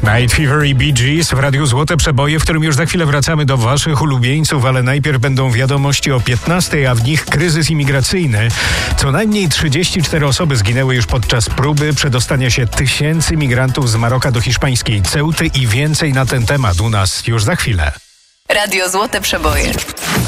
Night Fever i Bee Gees w Radiu Złote Przeboje, w którym już za chwilę wracamy do waszych ulubieńców, ale najpierw będą wiadomości o 15, a w nich kryzys imigracyjny. Co najmniej 34 osoby zginęły już podczas próby przedostania się tysięcy migrantów z Maroka do hiszpańskiej Ceuty i więcej na ten temat u nas już za chwilę. Radio Złote Przeboje.